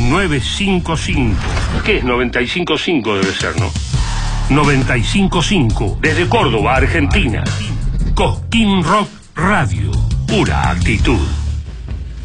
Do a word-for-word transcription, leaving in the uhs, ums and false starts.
novecientos cincuenta y cinco. ¿Qué es noventa y cinco punto cinco? Debe ser, ¿no? noventa y cinco punto cinco. Desde Córdoba, Argentina. Cosquín Rock Radio. Pura actitud.